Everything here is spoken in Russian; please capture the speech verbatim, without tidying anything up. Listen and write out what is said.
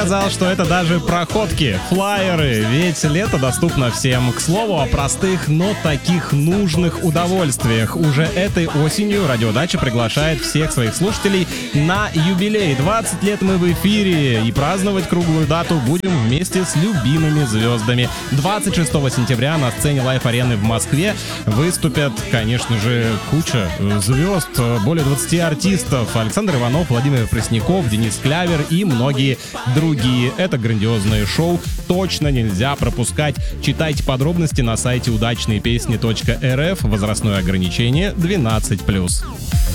Сказал, что это даже проходки, флаеры, ведь лето доступно всем. К слову о простых, но таких нужных удовольствиях. Уже этой осенью Радиодача приглашает всех своих слушателей на юбилей. двадцать лет мы в эфире, и праздновать круглую дату будем вместе с любимыми звездами. двадцать шестого сентября на сцене Лайф-арены в Москве выступят, конечно же, куча звезд, более двадцати артистов. Александр Иванов, Владимир Пресняков, Денис Клявер и многие другие. Это грандиозное шоу, точно нельзя пропускать. Читайте подробности на сайте удачные песни точка эр эф. Возрастное ограничение двенадцать плюс.